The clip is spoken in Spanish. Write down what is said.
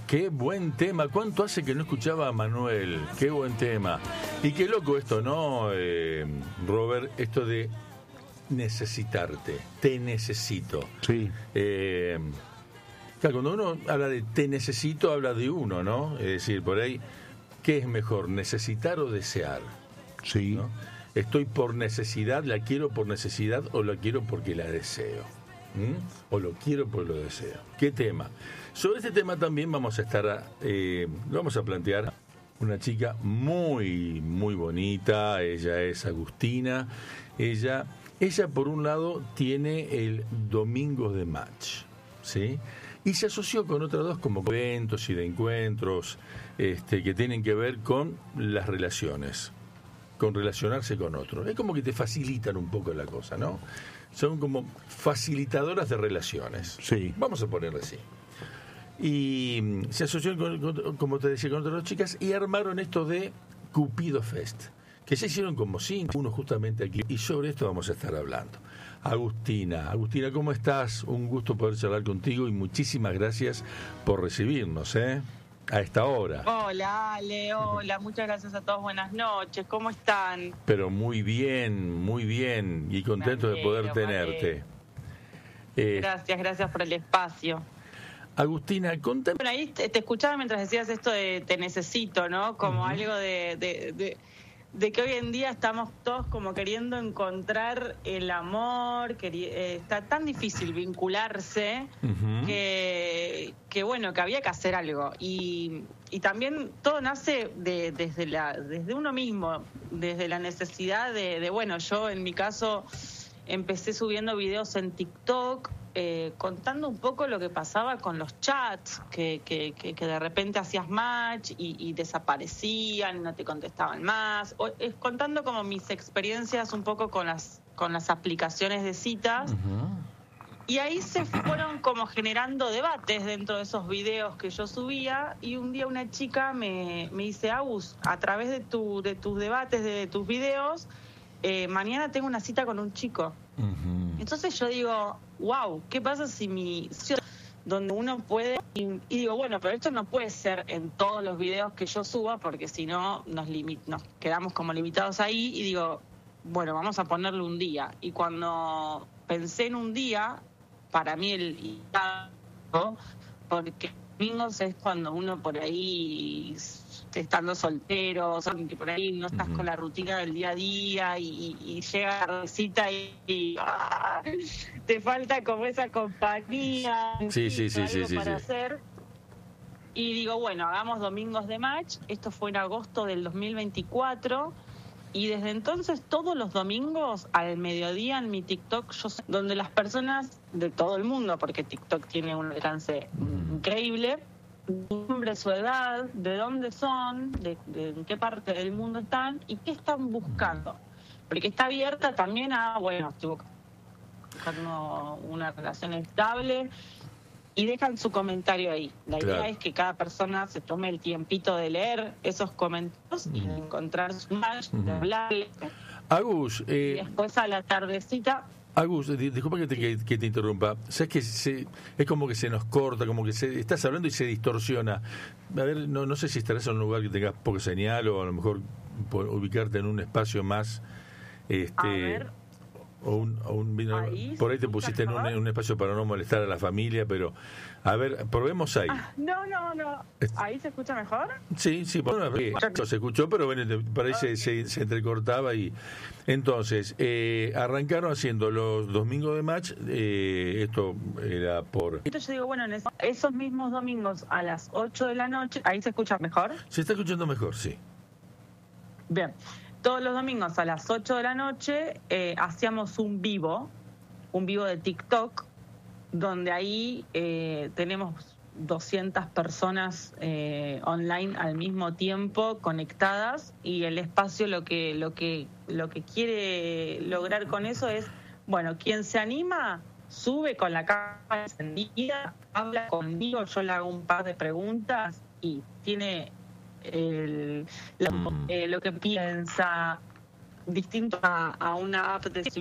Qué buen tema. ¿Cuánto hace que no escuchaba a Manuel? Qué buen tema. Y qué loco esto, ¿no, Robert? Esto de necesitarte. Te necesito. Sí. Claro, cuando uno habla de te necesito, habla de uno, ¿no? Es decir, por ahí, ¿qué es mejor, necesitar o desear? Sí. ¿No? Estoy por necesidad, la quiero por necesidad o la quiero porque la deseo. O lo quiero porque lo deseo. ¿Qué tema? Sobre este tema también vamos a estar, vamos a plantear una chica muy, muy bonita. Ella es Agustina. Ella por un lado tiene el Domingos de Match, ¿sí? Y se asoció con otras dos como eventos y de encuentros que tienen que ver con las relaciones, con relacionarse con otros. Es como que te facilitan un poco la cosa, ¿no? Son como facilitadoras de relaciones. Sí. Vamos a ponerle así. Y se asoció, como te decía, con otras dos chicas y armaron esto de Cupido Fest, que se hicieron como 5, uno justamente aquí. Y sobre esto vamos a estar hablando. Agustina, ¿cómo estás? Un gusto poder charlar contigo y muchísimas gracias por recibirnos, a esta hora. Hola, Ale, hola, muchas gracias a todos, buenas noches, ¿cómo están? Pero muy bien, y contento de poder tenerte. Gracias por el espacio. Agustina, contame. Bueno, ahí te escuchaba mientras decías esto de te necesito, ¿no? Como algo de que hoy en día estamos todos como queriendo encontrar el amor, está tan difícil vincularse que bueno, que había que hacer algo. Y también todo nace desde uno mismo, desde la necesidad de bueno, yo en mi caso empecé subiendo videos en TikTok, contando un poco lo que pasaba con los chats, que de repente hacías match y desaparecían, no te contestaban más, contando como mis experiencias un poco con las aplicaciones de citas. Y ahí se fueron como generando debates dentro de esos videos que yo subía, y un día una chica me dice: Agus, a través de tus debates, de tus videos, mañana tengo una cita con un chico. Entonces yo digo, wow, ¿qué pasa si donde uno puede? Y digo, bueno, pero esto no puede ser en todos los videos que yo suba, porque si no nos quedamos como limitados ahí. Y digo, bueno, vamos a ponerle un día. Y cuando pensé en un día, para mí porque domingos es cuando uno por ahí, estando soltero, que por ahí no estás con la rutina del día a día y llega la cita y te falta como esa compañía. Sí. Para hacer. Y digo, bueno, hagamos domingos de match. Esto fue en agosto del 2024. Y desde entonces todos los domingos al mediodía en mi TikTok, donde las personas de todo el mundo, porque TikTok tiene un alcance increíble, su nombre, su edad, de dónde son, de en qué parte del mundo están y qué están buscando. Porque está abierta también bueno, estoy buscando una relación estable, y dejan su comentario ahí. La idea es que cada persona se tome el tiempito de leer esos comentarios y de encontrar su match, de hablarle. Agus, y después a la tardecita... Agus, disculpa que te interrumpa. Sabes que es como que se nos corta, como que estás hablando y se distorsiona. A ver, no sé si estarás en un lugar que tengas poca señal, o a lo mejor ubicarte en un espacio más... A ver... por ahí te pusiste en un espacio para no molestar a la familia, pero a ver, probemos ahí. No. ¿Ahí se escucha mejor? Sí, bueno, se escuchó, pero bueno, por ahí se entrecortaba. Y entonces arrancaron haciendo los domingos de match. Esto era por... Entonces yo digo, bueno, en esos mismos domingos a las 8 de la noche, ¿ahí se escucha mejor? Se está escuchando mejor, sí. Bien. Todos los domingos a las 8 de la noche hacíamos un vivo de TikTok, donde ahí tenemos 200 personas online al mismo tiempo conectadas, y el espacio lo que quiere lograr con eso es, bueno, quien se anima sube con la cámara encendida, habla conmigo, yo le hago un par de preguntas y tiene lo que piensa, distinto a una app de